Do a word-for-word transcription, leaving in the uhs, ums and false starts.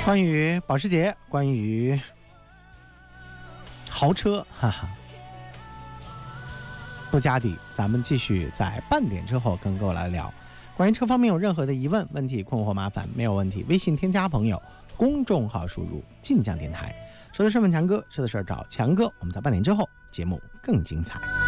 关于保时捷，关于豪车，哈哈，布加迪，咱们继续在半点之后跟各位来聊。关于车方面有任何的疑问、问题、困惑、麻烦，没有问题，微信添加朋友，公众号输入晋江电台。说的是问强哥，说的是找强哥。我们在半点之后，节目更精彩。